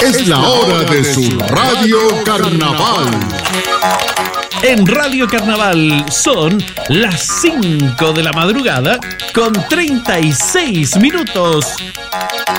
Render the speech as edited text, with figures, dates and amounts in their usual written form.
Es la hora de su Radio Carnaval. En Radio Carnaval son las 5 de la madrugada con 36 minutos.